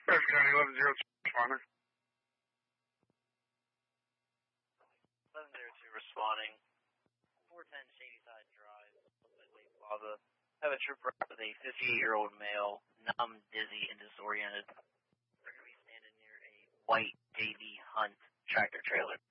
Harris County 1102 responder. 1102 responding. 410 Shadyside Drive, Lake Plaza. Have a trooper with a 58-year-old male, numb, dizzy, and disoriented. They're going to be standing near a white JV Hunt tractor trailer.